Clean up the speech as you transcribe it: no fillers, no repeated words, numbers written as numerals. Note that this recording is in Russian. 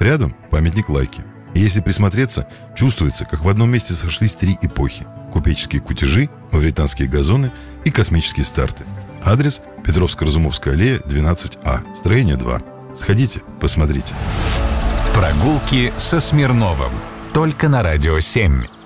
Рядом памятник Лайке. И если присмотреться, чувствуется, как в одном месте сошлись 3 эпохи: купеческие кутежи, мавританские газоны и космические старты. Адрес: Петровско-Разумовская аллея, 12А, строение 2. Сходите, посмотрите. Прогулки со Смирновым. Только на Радио 7.